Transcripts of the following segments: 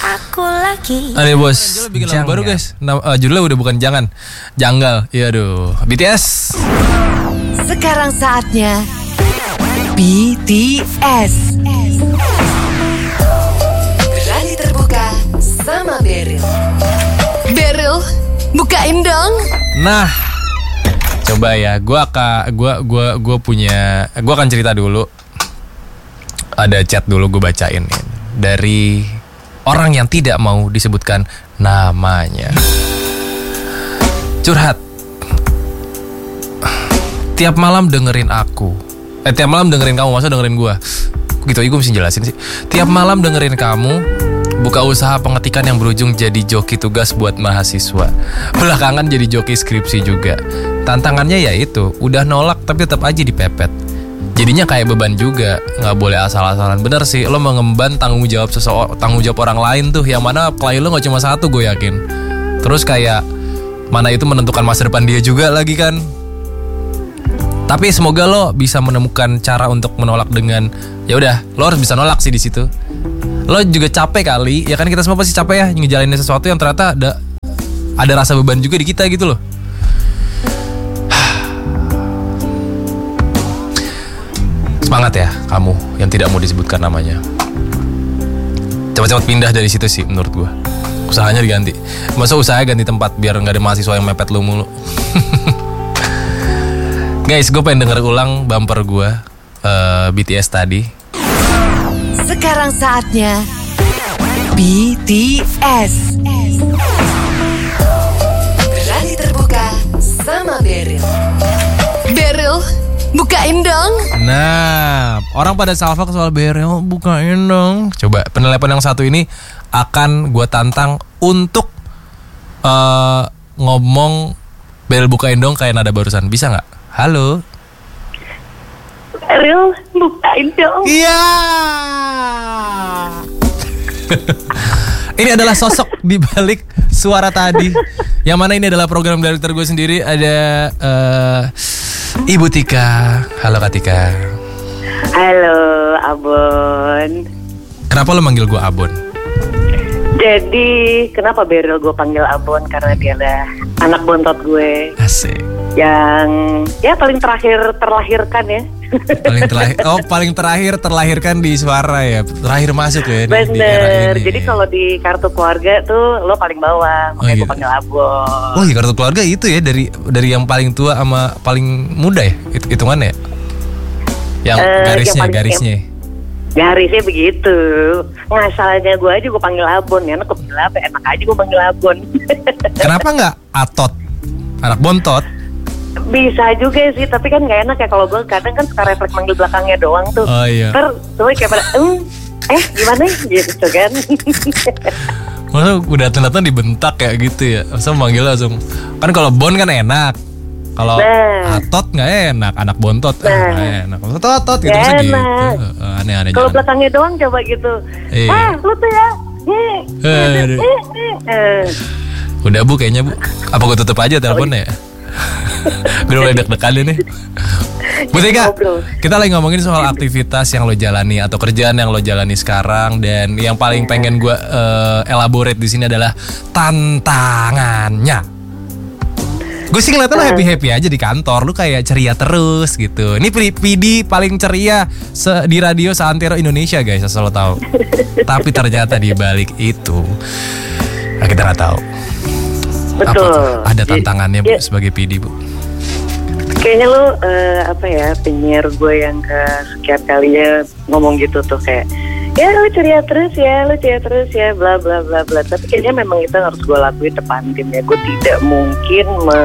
aku lagi. Nih bos, bikin lagu baru guys. Judulnya udah bukan jangan, janggal. Iya aduh, BTS. Sekarang saatnya BTS. Berani terbuka sama Beryl. Beryl, bukain dong. Nah, coba ya, gue akan cerita dulu. Ada chat dulu gue bacain nih, dari orang yang tidak mau disebutkan namanya. Curhat. Tiap malam dengerin aku. Tiap malam dengerin kamu, masa dengerin gue? Gitu, gue mesti jelasin sih. Tiap malam dengerin kamu, buka usaha pengetikan yang berujung jadi joki tugas buat mahasiswa. Belakangan jadi joki skripsi juga. Tantangannya ya itu, udah nolak tapi tetap aja dipepet. Jadinya kayak beban juga, nggak boleh asal-asalan. Bener sih, lo mengemban tanggung jawab orang lain tuh, yang mana klien lo nggak cuma satu, gue yakin. Terus kayak mana itu menentukan masa depan dia juga lagi kan. Tapi semoga lo bisa menemukan cara untuk menolak dengan, ya udah, lo harus bisa nolak sih di situ. Lo juga capek kali, ya kan, kita semua pasti capek ya ngejalanin sesuatu yang ternyata ada rasa beban juga di kita gitu loh. Semangat ya kamu yang tidak mau disebutkan namanya. Cepat-cepat pindah dari situ sih menurut gue. Usahanya diganti. Masa usahanya ganti tempat biar gak ada mahasiswa yang mepet lu mulu. Guys, gue pengen denger ulang bumper gue BTS tadi. Sekarang saatnya BTS. Berani terbuka sama Beryl. Beryl, bukain dong. Nah, orang pada salfok soal Beryl, bukain dong. Coba penelepon yang satu ini akan gue tantang untuk ngomong Beryl bukain dong kayak nada barusan. Bisa gak? Halo Beryl, bukain dong. Iya. Ini adalah sosok di balik suara tadi. Yang mana ini adalah program director gue sendiri. Ada Ibu Tika. Halo Kak Tika. Halo Abon. Kenapa lo manggil gue Abon? Jadi kenapa Beryl gue panggil Abon? Karena dia adalah anak bontot gue. Asik. Yang ya paling terakhir terlahirkan ya. Paling terakhir terlahirkan di suara ya. Terakhir masuk ya. Bener. Di era ini. Jadi kalau di kartu keluarga tuh lo paling bawah. Makanya gitu. gue panggil Abon. Oh iya, kartu keluarga itu ya, dari yang paling tua sama paling muda ya, hitungannya. Yang garisnya. Garisnya begitu. Ngasalnya gue aja gue panggil Abon. Ya, enak aja gue panggil Abon. Kenapa nggak Atot? Anak bontot. Bisa juga sih, tapi kan nggak enak ya kalau gue kadang kan suka refleks manggil belakangnya doang tuh. Oh iya. Terus kayak pada gimana gitu kan. Masa udah datang dibentak kayak gitu ya. Masa manggil langsung. Kan kalau Bon kan enak. Kalau Atot nggak enak, anak bontot nggak enak. Atot gitu masa gitu. Aneh-aneh. Kalau belakangnya doang coba gitu. Lu tuh ya. Udah Bu kayaknya Bu. Apa gue tutup aja teleponnya ya? Gue mulai deg-degan ini. Bu Tika, kita lagi ngomongin soal aktivitas yang lo jalani atau kerjaan yang lo jalani sekarang, dan yang paling pengen gue elaborate di sini adalah tantangannya. Gue sih ngeliatnya lo happy-happy aja di kantor, lo kayak ceria terus gitu. Ini PD paling ceria di radio seantero Indonesia guys, asal lo tahu. Tapi ternyata di balik itu, kita nggak tahu. Betul. Ada tantangannya Bu sebagai PD Bu. Kayaknya lu penyiar gue yang kesekian kalinya ngomong gitu tuh kayak ya lu ceria terus ya bla bla bla bla. Tapi kayaknya memang itu harus gue lakuin depan tim ya. Gue tidak mungkin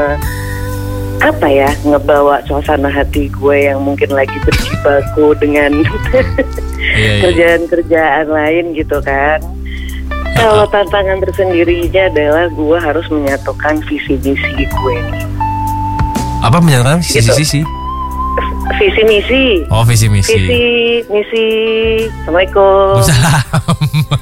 ngebawa suasana hati gue yang mungkin lagi berjibaku dengan kerjaan-kerjaan lain gitu kan. Kalau tantangan tersendirinya adalah gue harus menyatukan visi misi gue nih. Apa menyatukan visi-visi? Visi misi. Oh, visi misi. Visi misi. Assalamualaikum. Salam.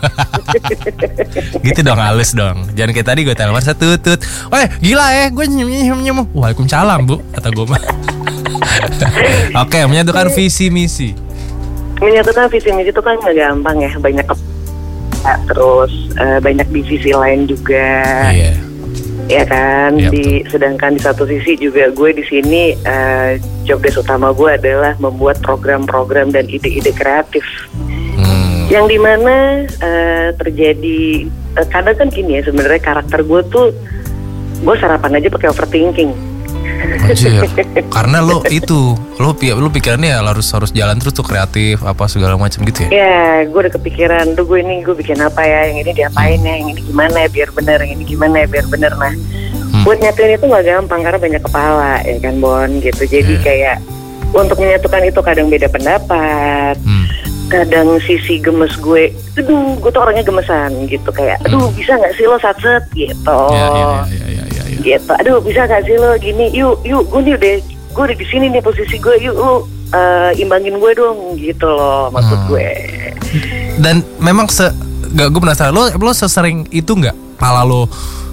Gitu dong, halus dong. Jangan kayak tadi gue telepon setutut. Weh, gila gue nyem. Waalaikumsalam Bu, kata gue mah. Oke, menyatukan visi misi. Menyatukan visi misi itu kan nggak gampang ya, banyak terus banyak divisi lain juga. Iya. Ya kan, Iya, sedangkan di satu sisi juga gue di sini job desk utama gue adalah membuat program-program dan ide-ide kreatif. Yang dimana terjadi kadang kan gini ya, sebenarnya karakter gue tuh gue sarapan aja pakai overthinking. Anjir. Karena lo pikirannya ya harus jalan terus tuh, kreatif apa segala macam gitu ya. Ya, gue udah kepikiran tuh gue bikin apa ya, yang ini diapain ya, yang ini gimana ya biar bener, yang ini gimana ya biar bener. Nah, buat nyatuin itu gak gampang karena banyak kepala ya kan Bon gitu. Jadi kayak untuk menyatukan itu kadang beda pendapat. Kadang sisi gemes gue tuh orangnya gemesan gitu, kayak bisa nggak sih lo satset gitu. Gitu, bisa nggak sih lo gini, yuk gue udah di sini nih posisi gue, yuk lu imbangin gue dong gitu loh maksud gue. Dan memang gue penasaran, lo sesering itu nggak pala lo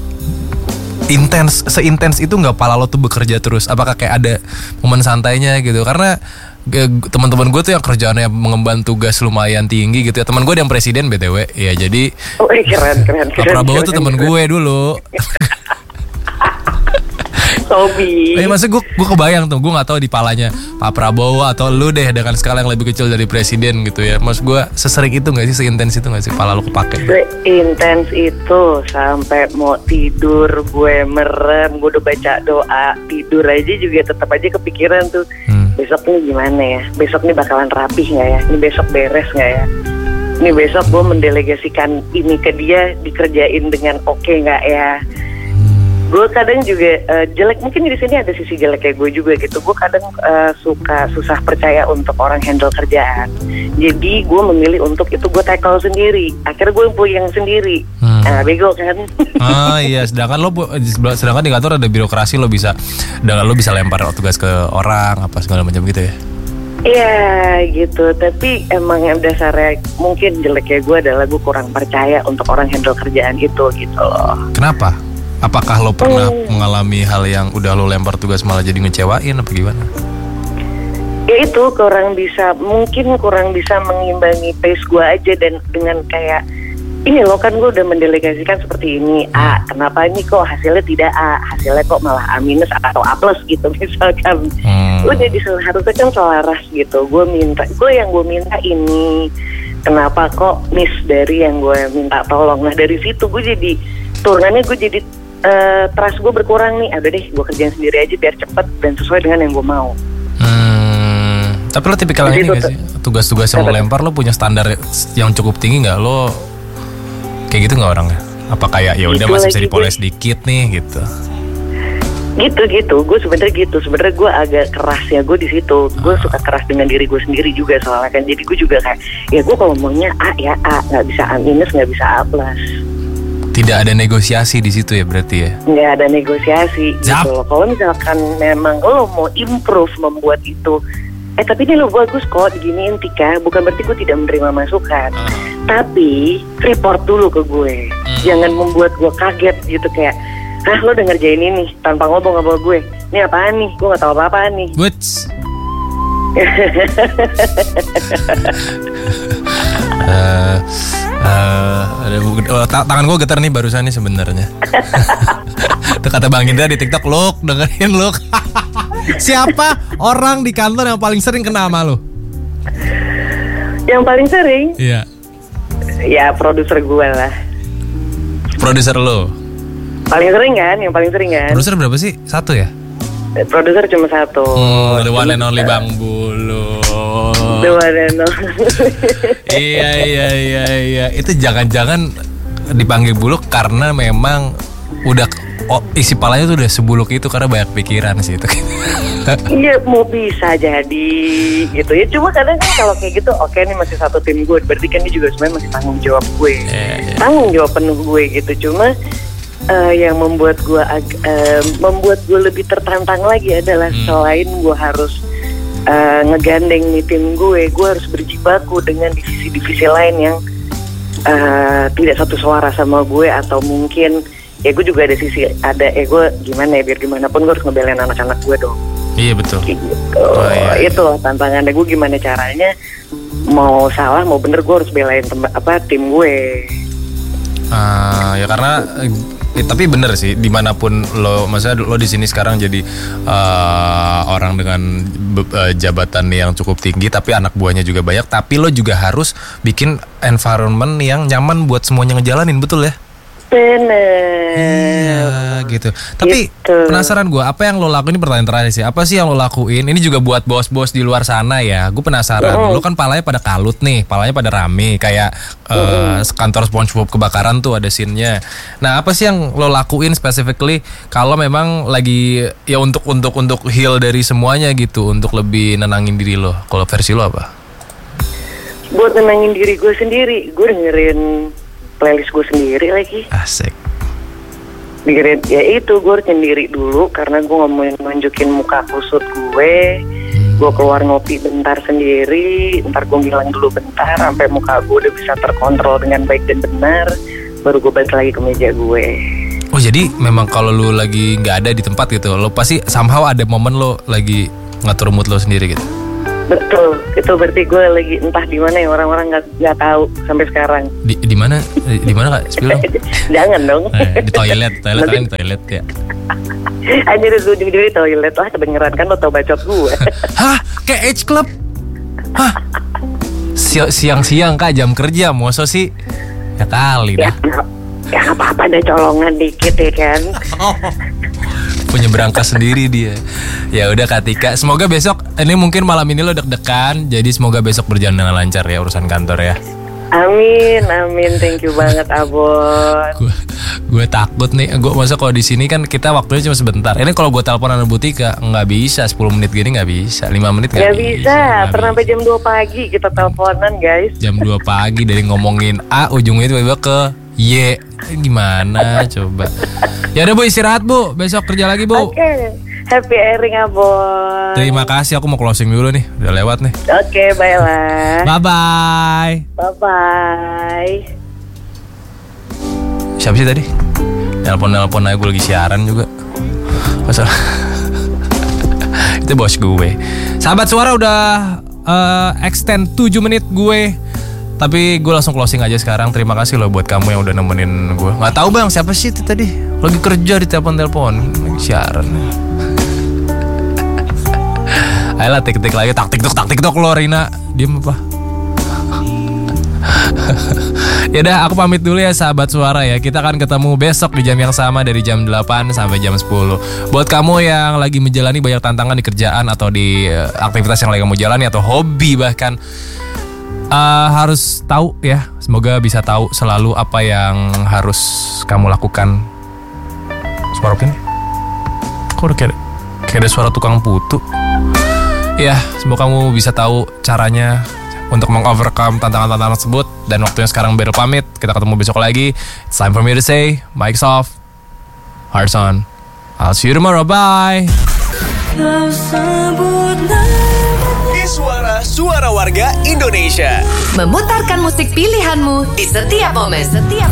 seintens itu nggak pala lo tuh bekerja terus? Apakah kayak ada momen santainya gitu? Karena teman-teman gue tuh yang kerjaannya mengemban tugas lumayan tinggi gitu ya. Teman gue yang presiden BTW ya, jadi keren. Pak Prabowo tuh teman gue dulu. Sobi. Maksudnya gue kebayang tuh, gue nggak tahu di palanya Pak Prabowo atau lu deh dengan skala yang lebih kecil dari presiden gitu ya. Maksud gue sesering itu nggak sih, seintens itu nggak sih pala lu kepake? Seintens itu sampai mau tidur gue merem, gue udah baca doa tidur aja juga tetap aja kepikiran tuh. Besok nih gimana ya? Besok nih bakalan rapih nggak ya? Ini besok beres nggak ya? Ini besok gue mendelegasikan ini ke dia dikerjain dengan oke nggak ya? Gue kadang juga jelek, mungkin di sini ada sisi jelek kayak gue juga gitu. Gue kadang susah percaya untuk orang handle kerjaan. Jadi gue memilih untuk itu gue tackle sendiri. Akhirnya gue puyeng sendiri. Bego kan? Iya, sedangkan di kantor ada birokrasi, lo bisa lempar tugas ke orang apa segala macam gitu ya. Iya gitu, tapi emang yang dasarnya mungkin jeleknya gue adalah gue kurang percaya untuk orang handle kerjaan itu gitu loh. Kenapa? Apakah lo pernah mengalami hal yang udah lo lempar tugas malah jadi ngecewain apa gimana? Ya itu mungkin kurang bisa mengimbangi pace gue aja, dan dengan kayak ini loh kan gue udah mendelegasikan seperti ini A, kenapa ini kok hasilnya tidak A, hasilnya kok malah A minus atau A plus gitu misalkan. Udah harusnya kan selaras gitu. Gue minta ini, kenapa kok miss dari yang gue minta tolong. Nah dari situ gue jadi turunannya, gue jadi trust gue berkurang nih. Ada deh gue kerjain sendiri aja biar cepet dan sesuai dengan yang gue mau. Tapi lo tipikal ini gak sih? Tugas-tugas yang lo lempar lo punya standar yang cukup tinggi gak? Lo kayak gitu gak orangnya? Apa kayak ya udah masih bisa dipoles dikit nih gitu? Gitu. Gue sebenarnya gue agak keras ya, gue di situ. Gue suka keras dengan diri gue sendiri juga soalnya kan. Jadi gue juga kayak ya gue kalau ngomongnya A ya A, nggak bisa A minus, nggak bisa A plus. Tidak ada negosiasi di situ ya berarti ya? Nggak ada negosiasi gitu loh. Kalau misalkan memang lo mau improve membuat itu, tapi ini lo bagus kok diginiin Tika, bukan berarti gue tidak menerima masukan. Tapi report dulu ke gue. Jangan membuat gue kaget gitu kayak, lo udah ngerjain ini tanpa ngomong sama gue. Ini apaan nih? Gue gak tahu apa-apaan nih. Tangan gue getar nih barusan nih sebenarnya. Itu kata Bang Indra di TikTok, Luk, dengerin Luk. Siapa orang di kantor yang paling sering kena sama lo? Yang paling sering? Iya. Ya produser gue lah. Produser lo? Paling sering kan? Yang paling sering kan? Produser berapa sih? Satu ya? Produser cuma satu. The one and only Bang Bulu. The one and only. Iya. Itu jangan-jangan dipanggil Buluk karena memang udah isi palanya tuh udah sebuluk itu karena banyak pikiran sih itu. Iya, mau bisa jadi gitu ya. Cuma kadang kan kalau kayak gitu, oke nih masih satu tim gue, berarti kan dia juga sebenarnya masih tanggung jawab gue. Tanggung jawab penuh gue gitu. Cuma yang membuat gue lebih tertantang lagi adalah selain gue harus ngegandeng nih tim gue harus berjibaku dengan divisi-divisi lain yang tidak satu suara sama gue, atau mungkin ya gue juga ada gue gimana ya, biar gimana pun gue harus ngebelain anak-anak gue dong. Iya betul. Gitu. Itu loh tantangannya gue, gimana caranya mau salah mau bener gue harus belain tim gue. Ya karena tapi bener sih, dimanapun lo, maksudnya lo di sini sekarang jadi orang dengan jabatan yang cukup tinggi, tapi anak buahnya juga banyak, tapi lo juga harus bikin environment yang nyaman buat semuanya ngejalanin, betul ya? Bener. Iya gitu. Tapi penasaran gue, apa yang lo lakuin, ini pertanyaan terakhir sih. Apa sih yang lo lakuin? Ini juga buat bos-bos di luar sana ya. Gue penasaran. Lo kan palanya pada kalut nih, palanya pada rame kayak kantor SpongeBob kebakaran tuh ada scene-nya. Nah, apa sih yang lo lakuin specifically kalau memang lagi ya untuk heal dari semuanya gitu, untuk lebih nenangin diri lo? Kalau versi lo apa? Buat nenangin diri gue sendiri, gue dengerin playlist gue sendiri lagi. Asik. Dengerin, ya itu gue sendiri dulu karena gue nggak mau nunjukin muka kusut gue. Gue keluar ngopi bentar sendiri, ntar gue ngilang dulu bentar sampai muka gue udah bisa terkontrol dengan baik dan benar, baru gue balik lagi ke meja gue. Oh jadi memang kalau lu lagi nggak ada di tempat gitu, lo pasti somehow ada momen lo lagi ngatur mood lo sendiri gitu. Betul, itu berarti gue lagi entah di mana ya, orang-orang nggak tahu sampai sekarang. Di mana? Di mana Kak? Spill dong. Jangan dong. Di toilet kan di toilet ya. Anjir, gue di toilet lah, kedengeran kan lo tau bacot gue. Hah? Kayak H Club? Hah? Siang-siang Kak, jam kerja, masa sih? Ya kali dah. Ya nggak apa-apa, ada colongan dikit ya kan. Punya berangkas sendiri dia. Ya udah Kak Tika, semoga besok, ini mungkin malam ini lo deg-degan, jadi semoga besok berjalan dengan lancar ya urusan kantor ya. Amin, thank you banget Abon. Gue takut nih, gue masa kalau di sini kan kita waktunya cuma sebentar. Ini kalau gue teleponan Bu Tika nggak bisa, 10 menit gini nggak bisa, 5 menit nggak bisa. Pernah sampai jam 2 pagi kita teleponan guys. Jam 2 pagi dari ngomongin A, ujungnya tiba-tiba ke Y. Gimana coba? Ya udah Bu, istirahat Bu, besok kerja lagi Bu. Oke. Happy airing Abon. Terima kasih, aku mau closing dulu nih, udah lewat nih. Oke, baiklah. Bye-bye. Bye-bye. Siapa sih tadi? Nelpon aja, gue lagi siaran juga. Masalah. Itu bos gue. Sahabat Suara udah extend 7 menit gue. Tapi gue langsung closing aja sekarang. Terima kasih loh buat kamu yang udah nemenin gue. Gak tahu bang, siapa sih itu tadi? Lagi kerja di telepon, lagi siaran. Ayolah tik-tik lagi, taktik-tok lo Rina. Diem apa? Yaudah, aku pamit dulu ya sahabat Suara ya. Kita akan ketemu besok di jam yang sama dari jam 8 sampai jam 10. Buat kamu yang lagi menjalani banyak tantangan di kerjaan atau di aktivitas yang lagi kamu jalani atau hobi bahkan, harus tahu ya. Semoga bisa tahu selalu apa yang harus kamu lakukan. Suara apa ini? Kok udah kayak ada suara tukang putu. Ya, semoga kamu bisa tahu caranya untuk meng-overcome tantangan-tantangan tersebut. Dan waktunya sekarang Beryl pamit. Kita ketemu besok lagi. It's time for me to say, mic's off, hearts on. I'll see you tomorrow. Bye. Suara warga Indonesia. Memutarkan musik pilihanmu di setiap momen.